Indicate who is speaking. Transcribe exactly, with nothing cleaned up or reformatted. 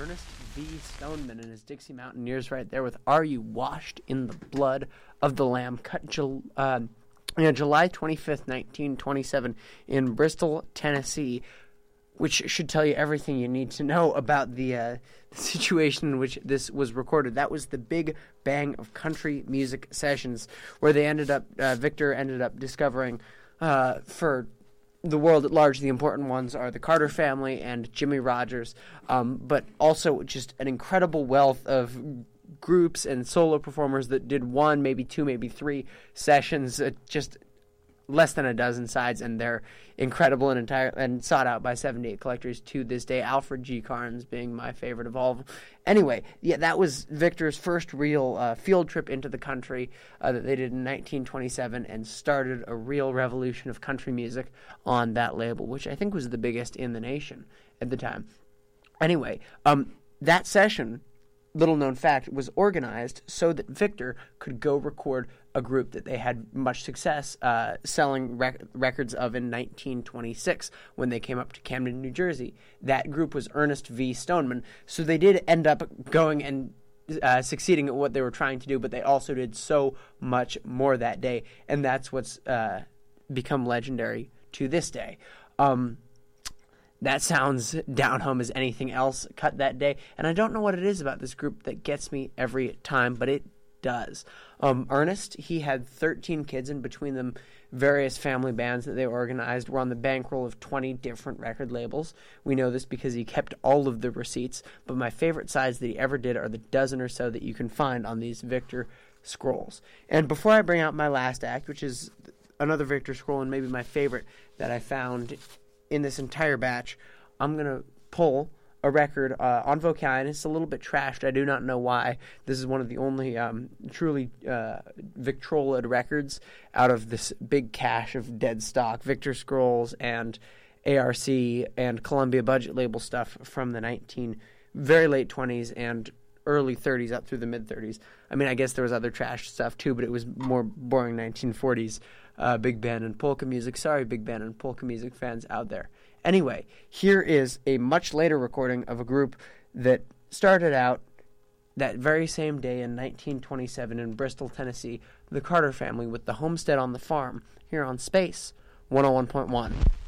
Speaker 1: Ernest V. Stoneman and his Dixie Mountaineers right there with Are You Washed in the Blood of the Lamb, cut Jul- uh, you know, July twenty-fifth, nineteen twenty-seven in Bristol, Tennessee, which should tell you everything you need to know about the, uh, the situation in which this was recorded. That was the Big Bang of country music sessions, where they ended up, uh, Victor ended up discovering, uh, for the world at large, the important ones are the Carter family and Jimmie Rodgers, um, but also just an incredible wealth of groups and solo performers that did one, maybe two, maybe three sessions, uh, just less than a dozen sides, and they're incredible and entire and sought out by seventy-eight collectors to this day. Alfred G. Carnes being my favorite of all of them. Anyway, yeah, that was Victor's first real uh, field trip into the country uh, that they did in nineteen twenty-seven, and started a real revolution of country music on that label, which I think was the biggest in the nation at the time. Anyway, um, that session, little known fact, was organized so that Victor could go record a group that they had much success uh, selling rec- records of in nineteen twenty-six when they came up to Camden, New Jersey. That group was Ernest V. Stoneman. So they did end up going and uh, succeeding at what they were trying to do, but they also did so much more that day, and that's what's uh, become legendary to this day. Um, That sounds down home as anything else cut that day, and I don't know what it is about this group that gets me every time, but it does. Um, Ernest, he had thirteen kids, and between them, various family bands that they organized were on the bankroll of twenty different record labels. We know this because he kept all of the receipts, but my favorite sides that he ever did are the dozen or so that you can find on these Victor scrolls. And before I bring out my last act, which is another Victor scroll and maybe my favorite that I found in this entire batch, I'm going to pull a record uh, on Vocalion. It's a little bit trashed. I do not know why. This is one of the only um, truly uh, Victrola records out of this big cache of dead stock, Victor Scrolls and A R C and Columbia budget label stuff from the nineteen very late twenties and early thirties up through the mid-thirties. I mean, I guess there was other trash stuff too, but it was more boring nineteen forties uh, big band and polka music. Sorry, big band and polka music fans out there. Anyway, here is a much later recording of a group that started out that very same day in nineteen twenty-seven in Bristol, Tennessee, the Carter family with the Homestead on the Farm, here on Space one oh one point one.